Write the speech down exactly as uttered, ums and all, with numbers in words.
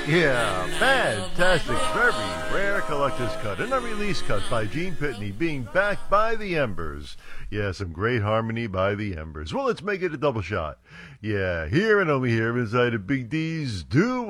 Yeah, fantastic, very rare collector's cut and a release cut by Gene Pitney being backed by the Embers. Yeah, some great harmony by the Embers. Well, let's make it a double shot. Yeah, here and only here inside of Big D's Do